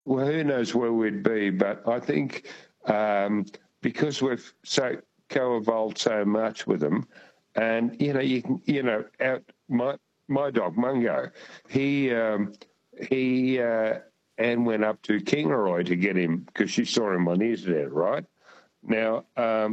Well, who knows where we'd be, but I think because we've co-evolved so much with them, and my dog Mungo, he Anne went up to Kingaroy to get him because she saw him on the internet, right? Now,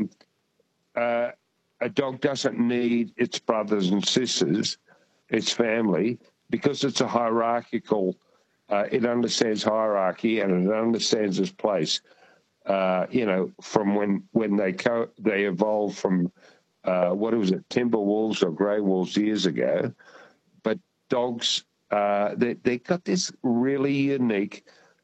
a dog doesn't need its brothers and sisters, its family, because it's a hierarchical. It understands hierarchy and it understands its place. From when they evolved from what was it, timber wolves or grey wolves years ago. But dogs, they got this really unique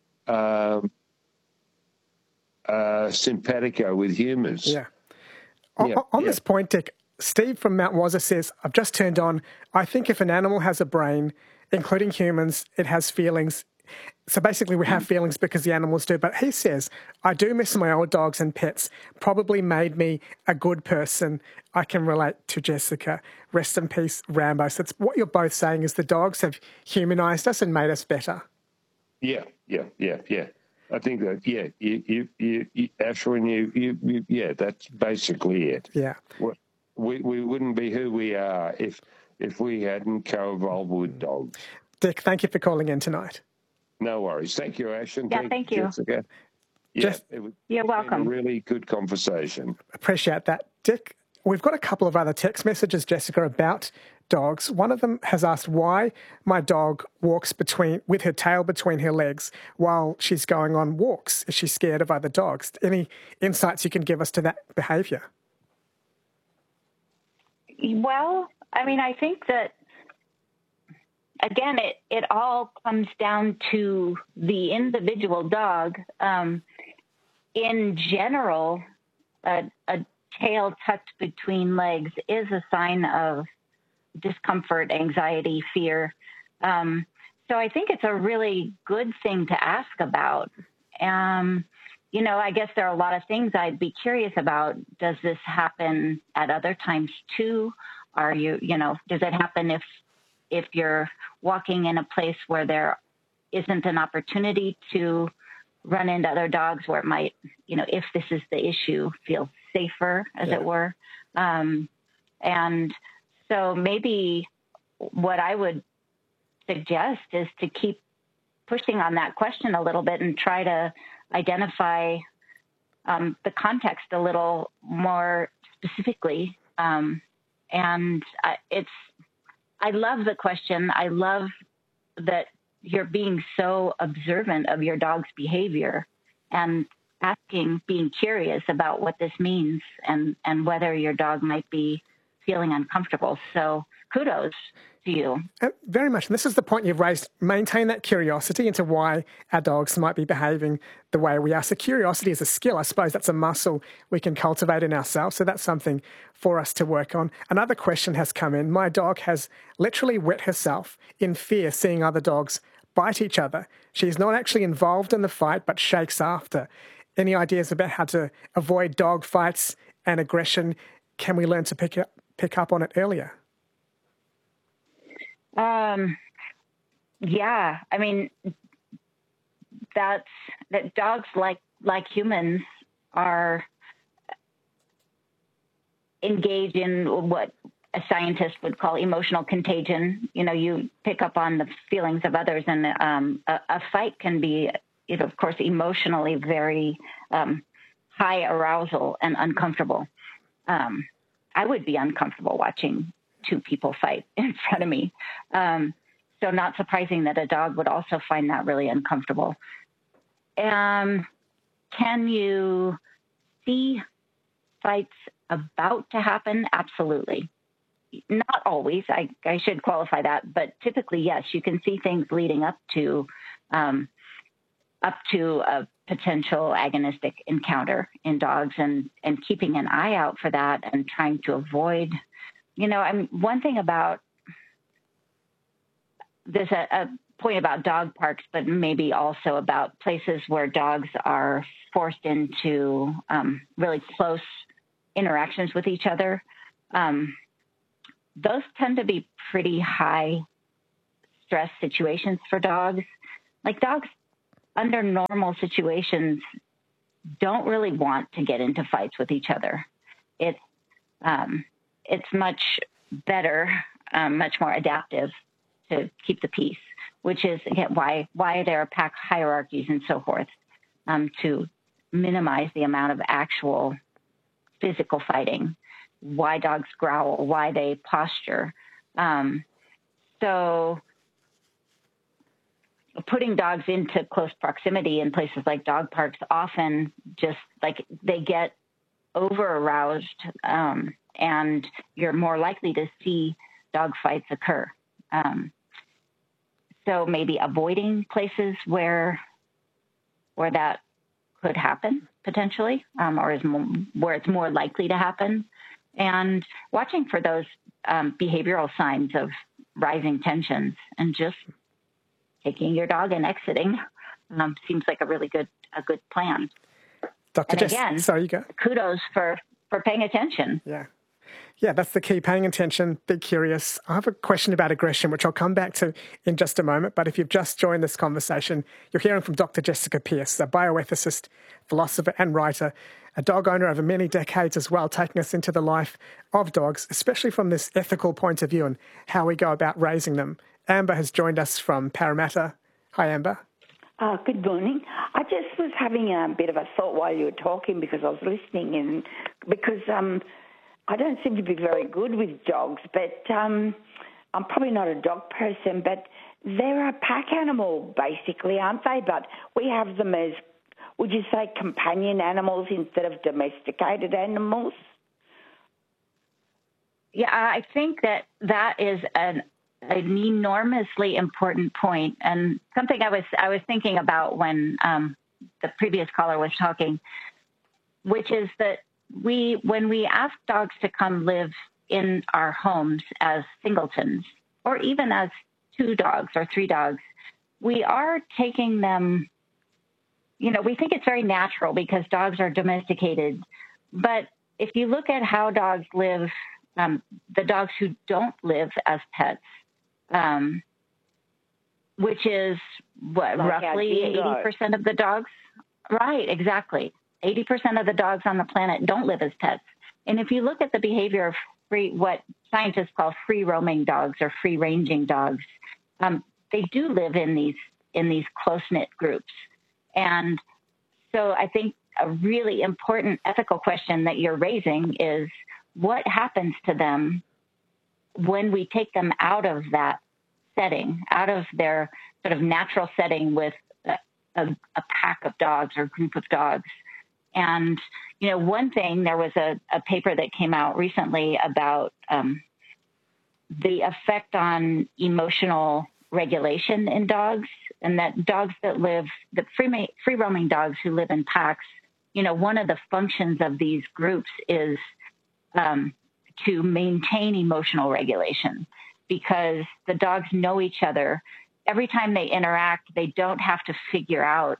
simpatico with humans. Yeah. On this point, Dick, Steve from Mount Wazza says, I've just turned on, I think if an animal has a brain, including humans, it has feelings. So basically we have feelings because the animals do. But he says, I do miss my old dogs and pets, probably made me a good person. I can relate to Jessica. Rest in peace, Rambo. So it's what you're both saying is the dogs have humanized us and made us better. Yeah. I think that, you Ashwin, that's basically it. Yeah. We wouldn't be who we are if we hadn't co-evolved with dogs. Dick, thank you for calling in tonight. No worries. Thank you, Ashwin. Yeah, thank you. Jessica. You're welcome. A really good conversation. Appreciate that. Dick, we've got a couple of other text messages, Jessica, about dogs. One of them has asked why my dog walks with her tail between her legs while she's going on walks. Is she scared of other dogs? Any insights you can give us to that behaviour? Well, I mean, I think that, again, it all comes down to the individual dog. In general, a tail tucked between legs is a sign of discomfort, anxiety, fear. So I think it's a really good thing to ask about. I guess there are a lot of things I'd be curious about. Does this happen at other times too? Does it happen if you're walking in a place where there isn't an opportunity to run into other dogs, where it might, if this is the issue, feel safer, as it were? And so maybe what I would suggest is to keep pushing on that question a little bit and try to identify the context a little more specifically. I love the question. I love that you're being so observant of your dog's behavior and being curious about what this means and whether your dog might be feeling uncomfortable. So kudos to you. Very much. And this is the point you've raised. Maintain that curiosity into why our dogs might be behaving the way we are. So curiosity is a skill. I suppose that's a muscle we can cultivate in ourselves. So that's something for us to work on. Another question has come in. My dog has literally wet herself in fear seeing other dogs bite each other. She's not actually involved in the fight, but shakes after. Any ideas about how to avoid dog fights and aggression? Can we learn to pick up on it earlier? Yeah, I mean, that dogs like humans are engaged in what a scientist would call emotional contagion. You pick up on the feelings of others, and a fight can be, of course, emotionally very high arousal and uncomfortable. I would be uncomfortable watching two people fight in front of me. So not surprising that a dog would also find that really uncomfortable. Can you see fights about to happen? Absolutely. Not always. I should qualify that, but typically, yes, you can see things leading up to a potential agonistic encounter in dogs, and keeping an eye out for that and trying to avoid. One thing about there's a point about dog parks, but maybe also about places where dogs are forced into really close interactions with each other. Those tend to be pretty high stress situations for dogs. Like dogs under normal situations, don't really want to get into fights with each other. It's much better, much more adaptive to keep the peace, which is again, why there are pack hierarchies and so forth, to minimize the amount of actual physical fighting, why dogs growl, why they posture. So putting dogs into close proximity in places like dog parks often just like they get over aroused, and you're more likely to see dog fights occur. So maybe avoiding places where that could happen potentially, or where it's more likely to happen, and watching for those behavioral signs of rising tensions, and just taking your dog and exiting seems like a really good plan. Dr. Jess, again, sorry, you go. Kudos for paying attention. Yeah, that's the key, paying attention, be curious. I have a question about aggression, which I'll come back to in just a moment. But if you've just joined this conversation, you're hearing from Dr. Jessica Pearce, a bioethicist, philosopher and writer, a dog owner over many decades as well, taking us into the life of dogs, especially from this ethical point of view and how we go about raising them. Amber has joined us from Parramatta. Hi, Amber. Good morning. I just was having a bit of a thought while you were talking, because I was listening, and because I don't seem to be very good with dogs, but I'm probably not a dog person, but they're a pack animal basically, aren't they? But we have them as, would you say, companion animals instead of domesticated animals? Yeah, I think that is an enormously important point, and something I was thinking about when the previous caller was talking, which is that when we ask dogs to come live in our homes as singletons, or even as 2 dogs or 3 dogs, we are taking them, we think it's very natural because dogs are domesticated. But if you look at how dogs live, the dogs who don't live as pets, which is what, like roughly 80% of the dogs? Right, exactly. 80% of the dogs on the planet don't live as pets. And if you look at the behavior of what scientists call free-roaming dogs or free-ranging dogs, they do live in these close-knit groups. And so I think a really important ethical question that you're raising is, what happens to them when we take them out of that setting, out of their sort of natural setting with a pack of dogs or group of dogs? And, one thing, there was a paper that came out recently about the effect on emotional regulation in dogs, and that dogs that live, the free-roaming dogs who live in packs, one of the functions of these groups is to maintain emotional regulation, because the dogs know each other. Every time they interact, they don't have to figure out,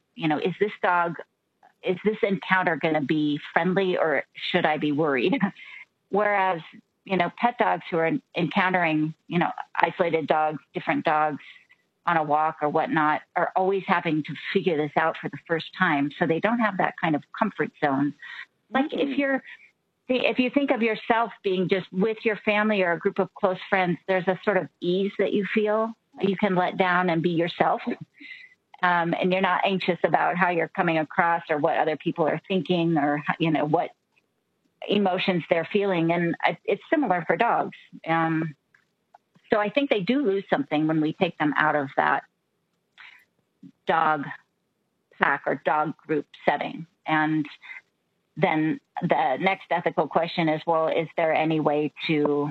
is this encounter going to be friendly, or should I be worried? Whereas, pet dogs who are encountering, isolated dogs, different dogs on a walk or whatnot, are always having to figure this out for the first time. So they don't have that kind of comfort zone. Like if you think of yourself being just with your family or a group of close friends, there's a sort of ease that you feel. You can let down and be yourself. And you're not anxious about how you're coming across or what other people are thinking, or, what emotions they're feeling. And it's similar for dogs. So I think they do lose something when we take them out of that dog pack or dog group setting. And then the next ethical question is, well, is there any way to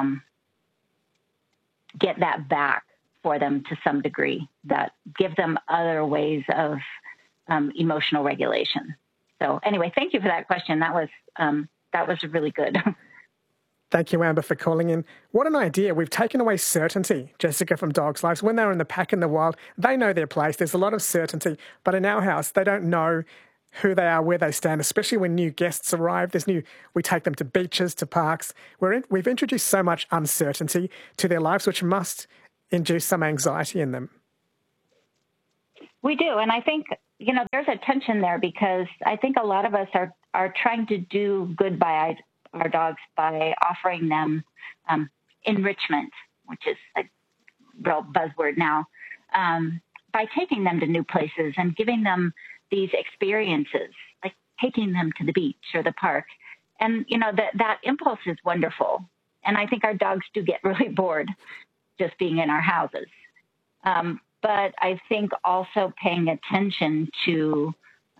get that back for them to some degree, that give them other ways of emotional regulation? So anyway, thank you for that question. That was really good. Thank you, Amber, for calling in. What an idea. We've taken away certainty, Jessica, from dogs' lives. When they're in the pack in the wild, they know their place. There's a lot of certainty. But in our house, they don't know who they are, where they stand, especially when new guests arrive. We take them to beaches, to parks. We've introduced so much uncertainty to their lives, which must induce some anxiety in them. We do. And I think, there's a tension there because I think a lot of us are trying to do good by our dogs by offering them enrichment, which is a real buzzword now, by taking them to new places and giving them these experiences, like taking them to the beach or the park. And, that impulse is wonderful. And I think our dogs do get really bored just being in our houses. But I think also paying attention to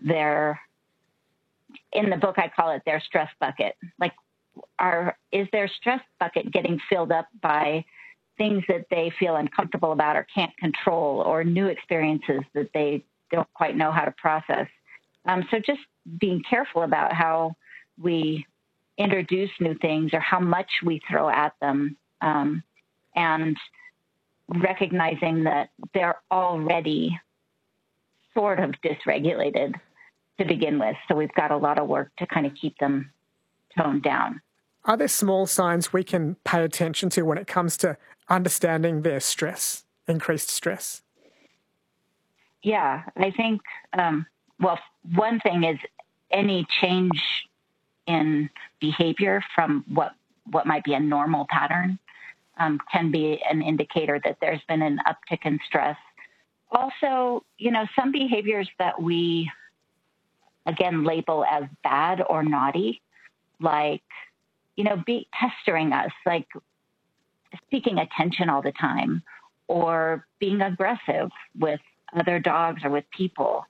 in the book, I call it their stress bucket. Like, is their stress bucket getting filled up by things that they feel uncomfortable about or can't control, or new experiences that they don't quite know how to process? So just being careful about how we introduce new things or how much we throw at them, and recognizing that they're already sort of dysregulated to begin with. So we've got a lot of work to kind of keep them toned down. Are there small signs we can pay attention to when it comes to understanding their stress, increased stress? Yeah, I think, one thing is any change in behavior from what might be a normal pattern can be an indicator that there's been an uptick in stress. Also, some behaviors that we, again, label as bad or naughty, like, pestering us, like seeking attention all the time, or being aggressive with other dogs or with people.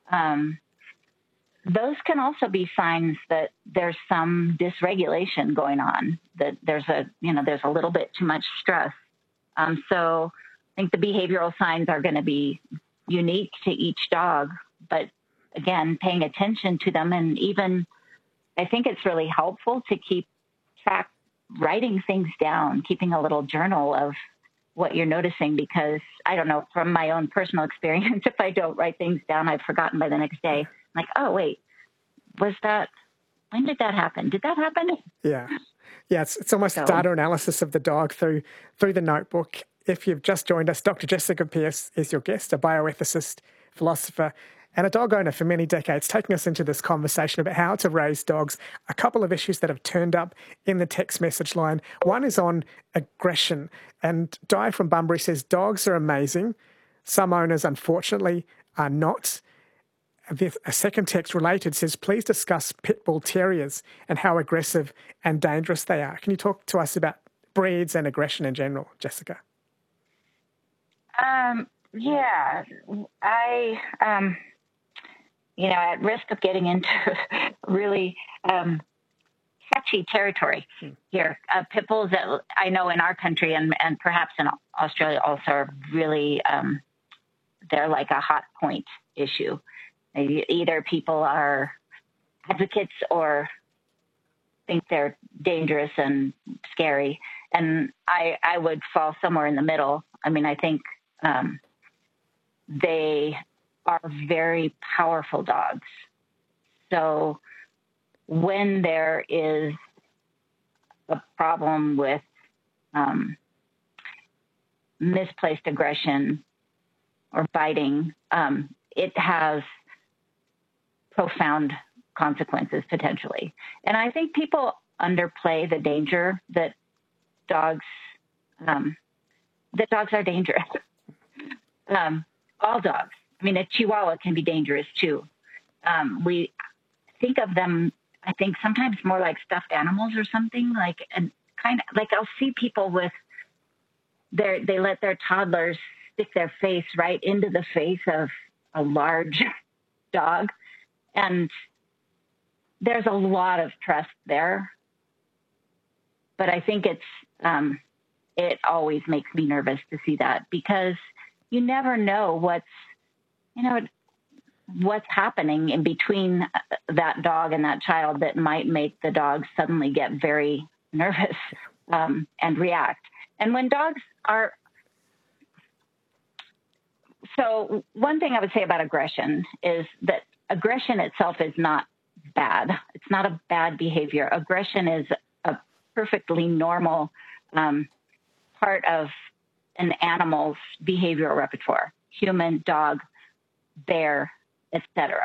Those can also be signs that there's some dysregulation going on, that there's a little bit too much stress. So I think the behavioral signs are going to be unique to each dog, but again, paying attention to them. And even, I think it's really helpful to keep track, writing things down, keeping a little journal of what you're noticing, because I don't know, from my own personal experience, if I don't write things down, I've forgotten by the next day. Like, oh, wait, when did that happen? Did that happen? Yeah. It's almost data analysis of the dog through the notebook. If you've just joined us, Dr. Jessica Pearce is your guest, a bioethicist, philosopher, and a dog owner for many decades, taking us into this conversation about how to raise dogs. A couple of issues that have turned up in the text message line. One is on aggression. And Di from Bunbury says, dogs are amazing. Some owners, unfortunately, are not. A second text related says, please discuss pit bull terriers and how aggressive and dangerous they are. Can you talk to us about breeds and aggression in general, Jessica? Yeah, I, at risk of getting into really touchy territory here, pit bulls that I know in our country and perhaps in Australia also are really, they're like a hot point issue. Either people are advocates or think they're dangerous and scary. And I would fall somewhere in the middle. I mean, I think they are very powerful dogs. So when there is a problem with misplaced aggression or biting, it has profound consequences potentially. And I think people underplay the danger that dogs are dangerous. All dogs. I mean, a Chihuahua can be dangerous too. We think of them, I think, sometimes more like stuffed animals or something, like, and kind of like I'll see people with they let their toddlers stick their face right into the face of a large dog. And there's a lot of trust there. But I think it always makes me nervous to see that, because you never know what's happening in between that dog and that child that might make the dog suddenly get very nervous and react. And when dogs are... So one thing I would say about aggression is that aggression itself is not bad. It's not a bad behavior. Aggression is a perfectly normal part of an animal's behavioral repertoire, human, dog, bear, etc.